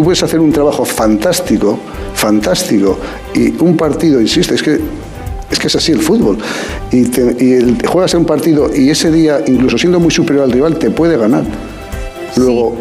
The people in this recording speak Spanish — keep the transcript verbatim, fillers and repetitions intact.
puedes hacer un trabajo fantástico, fantástico, y un partido, insisto, es que es que es así el fútbol, y, te, y el, juegas en un partido y ese día, incluso siendo muy superior al rival, te puede ganar. Luego,